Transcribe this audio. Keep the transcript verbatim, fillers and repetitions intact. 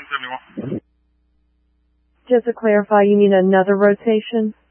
seventy-one. Just to clarify, you mean another rotation?